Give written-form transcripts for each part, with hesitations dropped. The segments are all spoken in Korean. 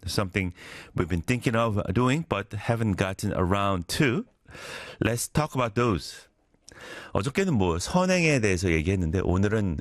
something we've been thinking of doing but haven't gotten around to. Let's talk about those. 어저께는 뭐 선행에 대해서 얘기했는데 오늘은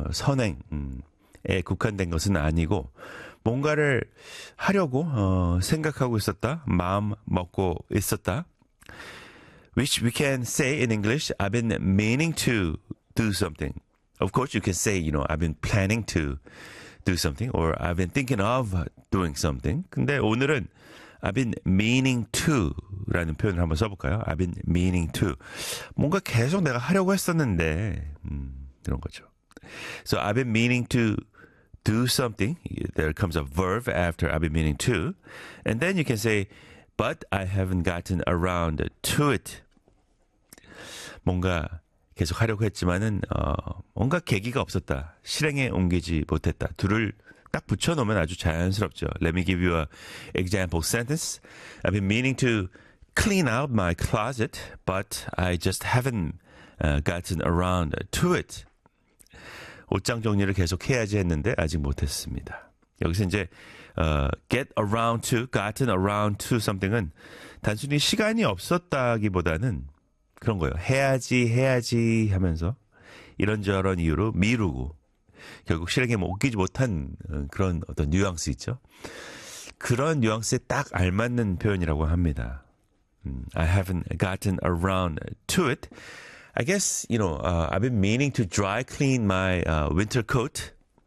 선행에 국한된 것은 아니고 뭔가를 하려고 생각하고 있었다, 마음 먹고 있었다. Which we can say in English, I've been meaning to do something. Of course, you can say, I've been planning to do something, or I've been thinking of doing something. 근데 오늘은 I've been meaning to라는 표현을 한번 써볼까요? I've been meaning to. 뭔가 계속 내가 하려고 했었는데, 그런 거죠. So I've been meaning to do something. There comes a verb after I've been meaning to. And then you can say, but I haven't gotten around to it. 뭔가 계속 하려고 했지만은, 뭔가 계기가 없었다. 실행에 옮기지 못했다. 둘을 딱 붙여놓으면 아주 자연스럽죠. Let me give you an example sentence. I've been meaning to clean out my closet, but I just haven't gotten around to it. 옷장 정리를 계속 해야지 했는데 아직 못했습니다. 여기서 이제 get around to, gotten around to something은 단순히 시간이 없었다기보다는 그런 거예요. 해야지 하면서 이런저런 이유로 미루고 결국 실행에 옮기지 못한 그런 어떤 뉘앙스 있죠. 그런 뉘앙스에 딱 알맞는 표현이라고 합니다. I haven't gotten around to it. I guess, I've been meaning to dry clean my winter coat.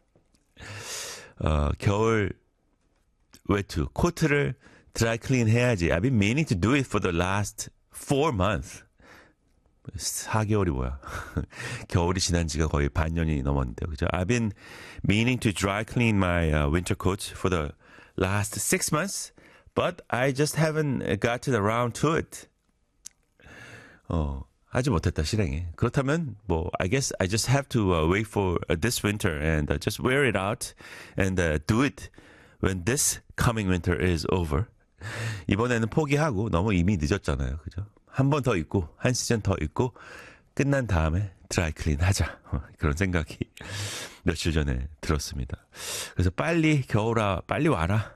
겨울 외투, 코트를 dry clean 해야지. I've been meaning to do it for the last 4 months. 4개월이 뭐야. 겨울이 지난 지가 거의 반년이 넘었는데요. 그죠? I've been meaning to dry clean my winter coat for the last 6 months, but I just haven't gotten around to it. 하지 못했다, 실행에. 그렇다면, I guess I just have to wait for this winter and just wear it out and do it when this coming winter is over. 이번에는 포기하고 너무 이미 늦었잖아요. 그죠? 한 번 더 입고, 한 시즌 더 입고, 끝난 다음에 드라이 클린 하자. 그런 생각이 며칠 전에 들었습니다. 그래서 겨울아, 빨리 와라.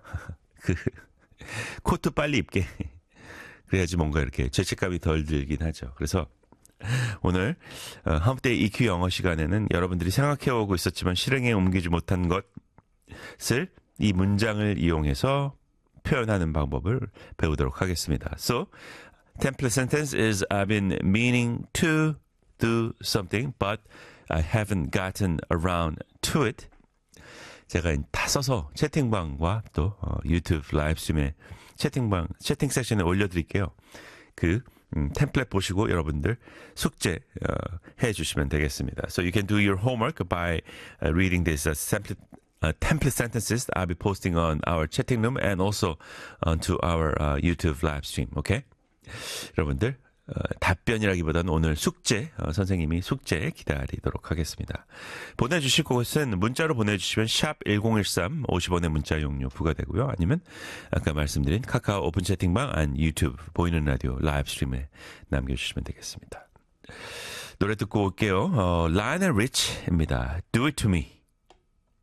코트 빨리 입게. 그래야지 뭔가 이렇게 죄책감이 덜 들긴 하죠. 그래서 오늘 홈데이 EQ 영어 시간에는 여러분들이 생각해오고 있었지만 실행에 옮기지 못한 것을 이 문장을 이용해서 표현하는 방법을 배우도록 하겠습니다. So, template sentence is I've been meaning to do something, but I haven't gotten around to it. 제가 다 써서 채팅방과 또 유튜브 라이브 스트림에 채팅 섹션에 올려드릴게요. 그 템플릿 보시고 여러분들 숙제 해주시면 되겠습니다. So you can do your homework by reading this template sentences I'll be posting on our chatting room and also onto our YouTube live stream. Okay? 여러분들 답변이라기보다는 오늘 숙제 선생님이 숙제 기다리도록 하겠습니다. 보내주실 곳은 문자로 보내주시면 샵 1013 50원의 문자 용료 부과되고요. 아니면 아까 말씀드린 카카오 오픈 채팅방 안 유튜브 보이는 라디오 라이브 스트림에 남겨주시면 되겠습니다. 노래 듣고 올게요. 라이널 리치입니다. Do it to me.